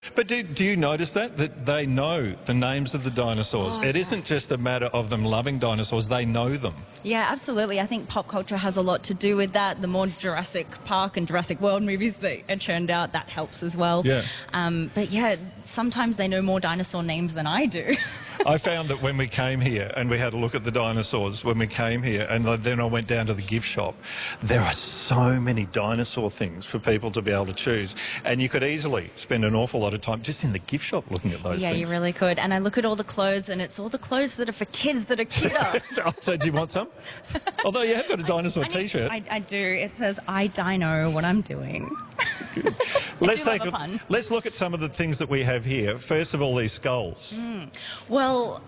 But do you notice that they know the names of the dinosaurs? It isn't just a matter of them loving dinosaurs, they know them. Yeah, absolutely. I think pop culture has a lot to do with that. The more Jurassic Park and Jurassic World movies that are churned out, that helps as well. Yeah. But yeah, sometimes they know more dinosaur names than I do. I found that when we came here and we had a look at the dinosaurs when we came here, and then I went down to the gift shop, there are so many dinosaur things for people to be able to choose, and you could easily spend an awful lot of time just in the gift shop looking at those Yeah, things. you really could. And I look at all the clothes, and it's all the clothes that are for kids that are cuter. So do you want some? Although you have got a dinosaur T-shirt. I do. It says, I dino what I'm doing. Let's look at some of the things that we have here. First of all, these skulls. Well,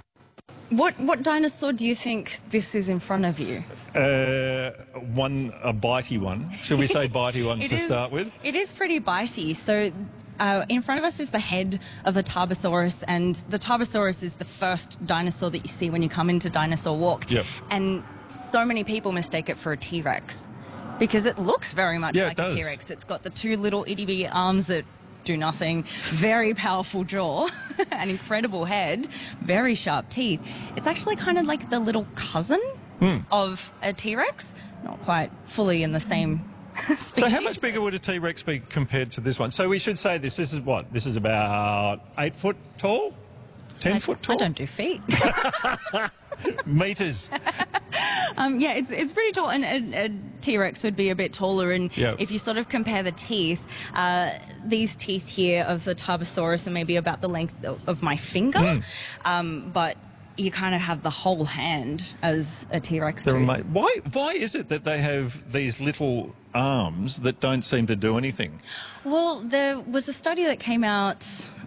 what dinosaur do you think this is in front of you? A bitey one. Should we say bitey one to start with? It is pretty bitey. So in front of us is the head of the Tarbosaurus, and the Tarbosaurus is the first dinosaur that you see when you come into Dinosaur Walk. Yep. And so many people mistake it for a T-Rex because it looks very much like a T-Rex. It's got the two little itty-bitty arms that do nothing, very powerful jaw, an incredible head, very sharp teeth. It's actually kind of like the little cousin of a T-Rex, not quite fully in the same species. So how much bigger would a T-Rex be compared to this one? So we should say this is what? This is about 8 foot tall? 10 foot tall? I don't do feet. Meters. Yeah, it's pretty tall, and a T-Rex would be a bit taller. And if you sort of compare the teeth, these teeth here of the Tarbosaurus are maybe about the length of my finger, but you kind of have the whole hand as a T-Rex tooth. Why is it that they have these little arms that don't seem to do anything? Well, there was a study that came out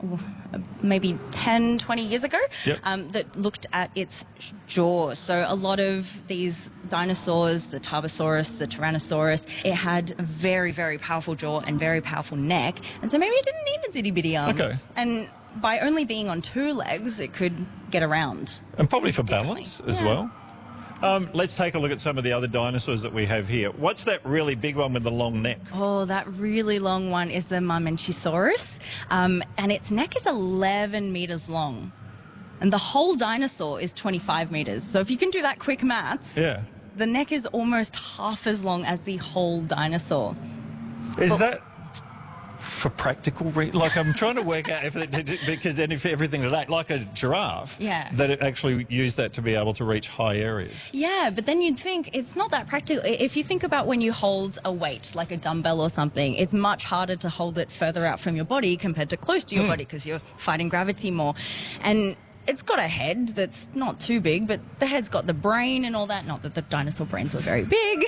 maybe 10, 20 years ago that looked at its jaw. So a lot of these dinosaurs, the Tarbosaurus, the Tyrannosaurus, it had a very, very powerful jaw and very powerful neck. And so maybe it didn't need its itty-bitty arms. Okay. And by only being on two legs, it could get around. And probably for balance as well. Let's take a look at some of the other dinosaurs that we have here. What's that really big one with the long neck? Oh, that really long one is the Mamenchisaurus, and its neck is 11 meters long. And the whole dinosaur is 25 meters. So if you can do that quick maths, the neck is almost half as long as the whole dinosaur. Is that for practical reasons? Like, I'm trying to work out if everything like a giraffe, that it actually used that to be able to reach high areas. Yeah, but then you'd think it's not that practical. If you think about when you hold a weight, like a dumbbell or something, it's much harder to hold it further out from your body compared to close to your body because you're fighting gravity more. And it's got a head that's not too big, but the head's got the brain and all that. Not that the dinosaur brains were very big,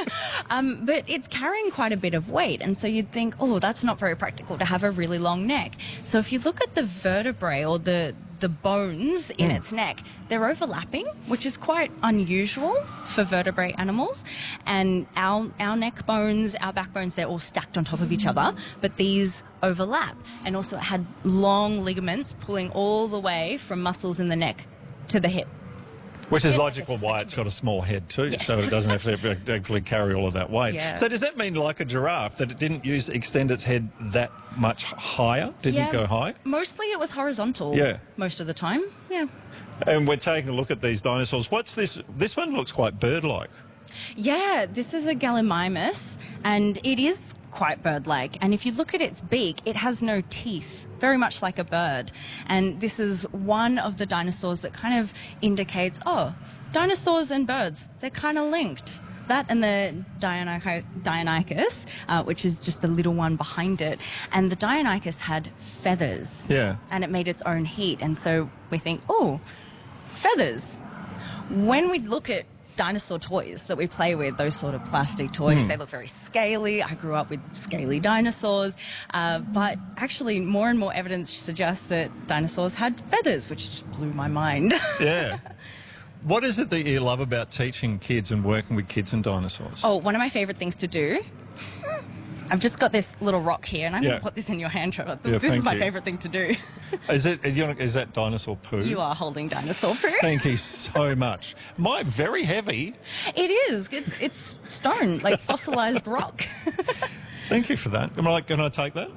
but it's carrying quite a bit of weight. And so you'd think, oh, that's not very practical to have a really long neck. So if you look at the vertebrae or the bones in its neck, they're overlapping, which is quite unusual for vertebrate animals. And our neck bones, our backbones, they're all stacked on top of each other, but these overlap. And also it had long ligaments pulling all the way from muscles in the neck to the hip. Which is logical why it's got a small head too, so it doesn't have to actually carry all of that weight. Yeah. So does that mean, like a giraffe, that it didn't extend its head that much higher? Didn't go high? Mostly it was horizontal most of the time, And we're taking a look at these dinosaurs. What's this? This one looks quite bird-like. Yeah, this is a Gallimimus, and it is quite bird-like. And if you look at its beak, it has no teeth, very much like a bird. And this is one of the dinosaurs that kind of indicates, oh, dinosaurs and birds, they're kind of linked. That and the Deinonychus, which is just the little one behind it. And the Deinonychus had feathers. Yeah. And it made its own heat. And so we think, oh, feathers. When we look at dinosaur toys that we play with, those sort of plastic toys, they look very scaly. I grew up with scaly dinosaurs, but actually more and more evidence suggests that dinosaurs had feathers, which just blew my mind. Yeah. What is it that you love about teaching kids and working with kids and dinosaurs? Oh, one of my favourite things to do, I've just got this little rock here, and I'm going to put this in your hand, Trevor. This is my favourite thing to do. Is that dinosaur poo? You are holding dinosaur poo. Thank you so much. Very heavy. It is. It's stone, like fossilised rock. Thank you for that. Can I take that?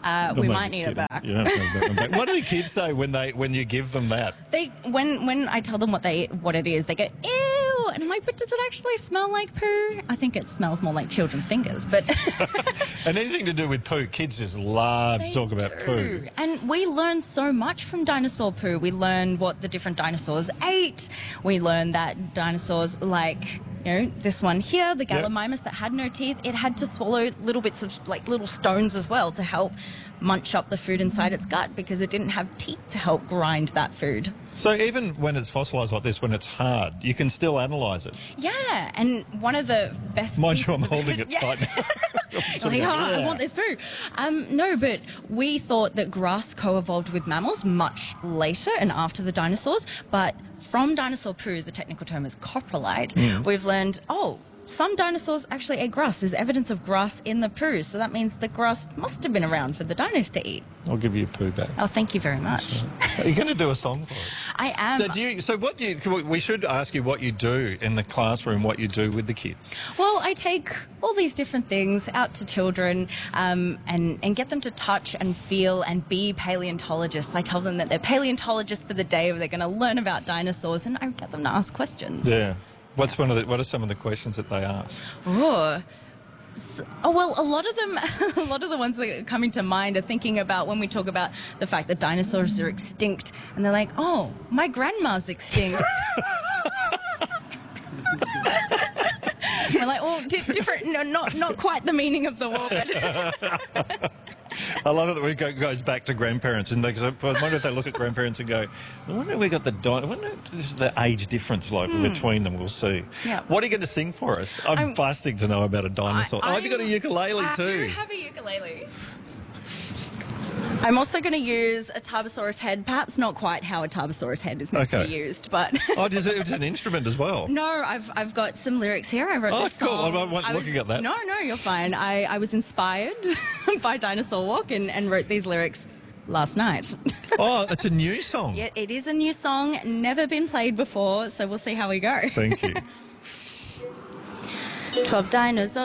We might need it back. You don't have to have that one back. What do the kids say when you give them that? When I tell them what it is, they go, ew, and I'm like, but does it actually smell like poo? I think it smells more like children's fingers, but And anything to do with poo, kids just love to talk about poo. And we learn so much from dinosaur poo. We learn what the different dinosaurs ate. We learn that dinosaurs, like, this one here, the Gallimimus that had no teeth, it had to swallow little bits of, like, little stones as well to help munch up the food inside its gut because it didn't have teeth to help grind that food. So even when it's fossilised like this, when it's hard, you can still analyse it. Yeah, and one of the best... Mind you, I'm holding it tight now. Like, I want this poo. No, but we thought that grass co-evolved with mammals much later and after the dinosaurs, but from dinosaur poo, the technical term is coprolite, we've learned, some dinosaurs actually ate grass. There's evidence of grass in the poo, so that means the grass must have been around for the dinos to eat. I'll give you a poo back. Oh, thank you very much. Are you going to do a song for us? I am. So we should ask you what you do in the classroom, what you do with the kids. Well, I take all these different things out to children and get them to touch and feel and be paleontologists. I tell them that they're paleontologists for the day, where they're going to learn about dinosaurs, and I get them to ask questions. Yeah. What are some of the questions that they ask? Well, a lot of them, a lot of the ones that are coming to mind are thinking about when we talk about the fact that dinosaurs are extinct, and they're like, "Oh, my grandma's extinct." We're like, "Oh, different, not quite the meaning of the word." I love it that we goes back to grandparents, and I wonder if they look at grandparents and go, "I wonder if we got I wonder if this is the age difference between them." We'll see. Yeah. What are you going to sing for us? I'm fasting to know about a dinosaur. Have you got a ukulele too? I do have a ukulele. I'm also going to use a Tarbosaurus head, perhaps not quite how a Tarbosaurus head is meant to be used, but... It's an instrument as well? No, I've got some lyrics here. I wrote this song. Oh, cool. I wasn't looking at that. No, you're fine. I was inspired by Dinosaur Walk and wrote these lyrics last night. Oh, it's a new song? Yeah, it is a new song, never been played before, so we'll see how we go. Thank you. 12 dinosaurs.